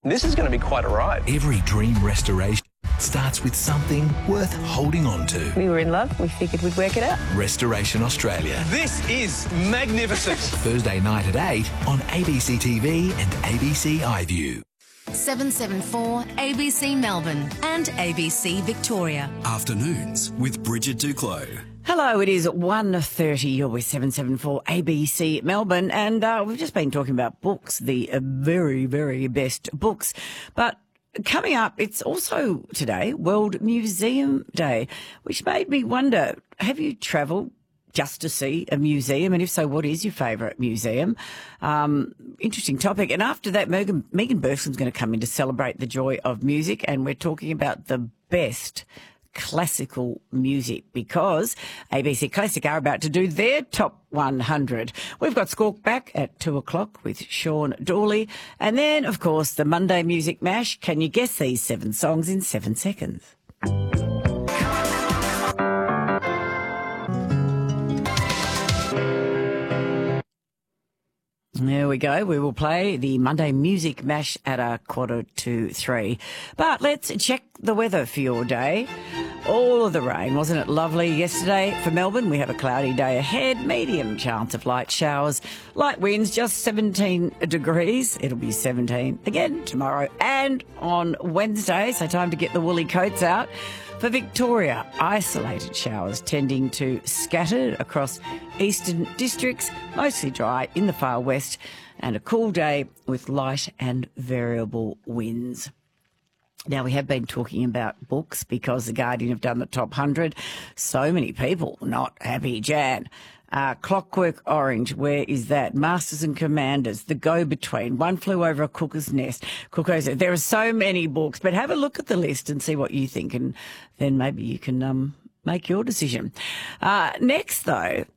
This is going to be quite a ride. Every dream restoration starts with something worth holding on to. We were in love. We figured we'd work it out. Restoration Australia. This is magnificent. Thursday night at 8 on ABC TV and ABC iView. 774 ABC Melbourne and ABC Victoria. Afternoons with Bridget Duclos. Hello, it is 1:30. You're with 774 ABC Melbourne, and we've just been talking about books, the very, very best books. But coming up, it's also today World Museum Day, which made me wonder, have you travelled just to see a museum? And if so, what is your favourite museum? Interesting topic. And after that, Megan Bergson's going to come in to celebrate the joy of music, and we're talking about the best classical music because ABC Classic are about to do their top 100. We've got Squawk back at 2 o'clock with Sean Dawley. And then, of course, the Monday Music Mash. Can you guess these 7 songs in 7 seconds? There we go. We will play the Monday Music Mash at 2:45. But let's check the weather for your day. All of the rain, wasn't it lovely yesterday for Melbourne? We have a cloudy day ahead, medium chance of light showers, light winds, just 17 degrees. It'll be 17 again tomorrow and on Wednesday, so time to get the woolly coats out. For Victoria, isolated showers tending to scattered across eastern districts, mostly dry in the far west, and a cool day with light and variable winds. Now, we have been talking about books because The Guardian have done the top 100. So many people not happy, Jan. Clockwork Orange, where is that? Masters and Commanders, The Go-Between, One Flew Over a Cuckoo's Nest. There are so many books, but have a look at the list and see what you think, and then maybe you can make your decision. Next, though,